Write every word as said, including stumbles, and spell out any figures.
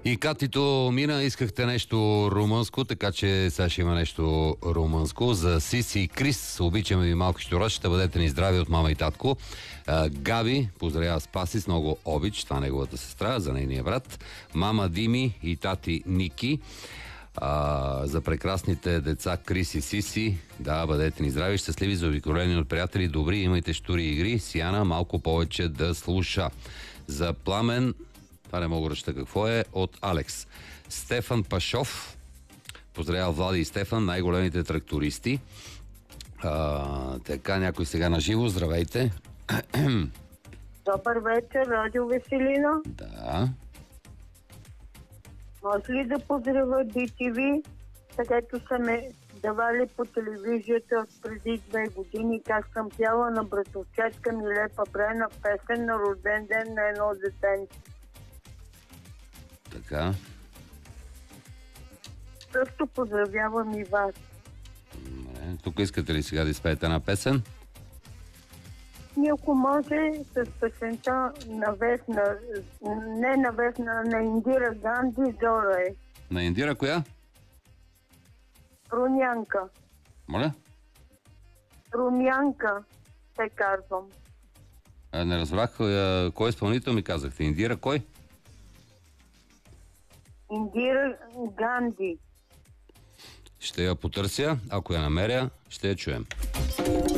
И Катито мина, искахте нещо румънско, така че сега ще има нещо румънско. За Сиси и Крис, обичаме ви малки щурачета, бъдете ни здрави от мама и татко. А, Габи поздравява Спаси с много обич, това е неговата сестра, за нейния брат. Мама Дими и тати Ники. А, за прекрасните деца Крис и Сиси, да, бъдете ни здрави, щастливи, заобиколени от приятели, добри, имайте щури игри. Сияна малко повече да слуша. За Пламен, това не мога да ръчта какво е, от Алекс. Стефан Пашов, поздравява Влади и Стефан, най-големите трактористи. А, така, някой сега на живо, здравейте. Добър вечер, Радио Веселина. Да. Може ли да поздравя Ди Ти Ви, където са ме давали по телевизията преди две години, как съм пяла на братовчетка ми Лепа Брена песен на рожден ден на едно детенце. Така. Също поздравявам и вас. Добре. Тук искате ли сега да изпеете една песен? И ако може с песента на Весна, не на Весна, на Индира Ганди, Зора е. На Индира коя? Румянка. Моля? Румянка, те казвам. А, не разбрах а, кой изпълнител ми казахте. Индира кой? Индира Ганди. Ще я потърся, ако я намеря, ще я чуем.